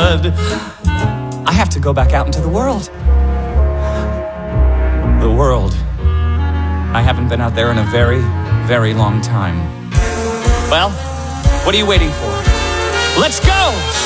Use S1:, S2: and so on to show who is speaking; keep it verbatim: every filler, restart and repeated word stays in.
S1: good. I have to go back out into the world. The world. I haven't been out there in a very, very long time. Well, what are you waiting for? Let's go!